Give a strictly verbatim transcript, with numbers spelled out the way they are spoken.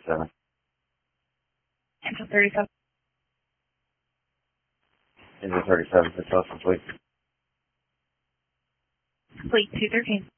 thirty-seven. Angel thirty-seven. Angel thirty-seven, six Austin, please. Complete two thirteen.